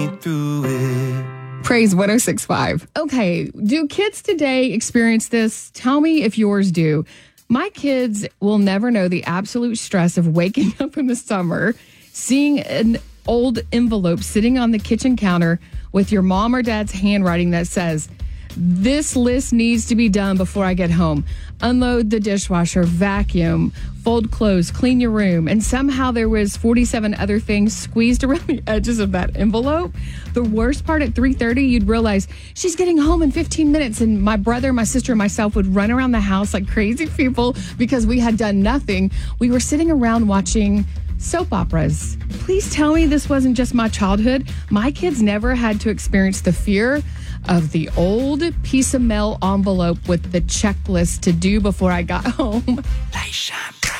Through it. Praise 106.5. Okay, do kids today experience this? Tell me if yours do. My kids will never know the absolute stress of waking up in the summer, seeing an old envelope sitting on the kitchen counter with your mom or dad's handwriting that says, "This list needs to be done before I get home. Unload the dishwasher, vacuum, fold clothes, clean your room." And somehow there was 47 other things squeezed around the edges of that envelope. The worst part, at 3:30, you'd realize she's getting home in 15 minutes. And my brother, my sister, and myself would run around the house like crazy people because we had done nothing. We were sitting around watching soap operas. Please tell me this wasn't just my childhood. My kids never had to experience the fear of the old piece of mail envelope with the checklist to do before I got home. Light shine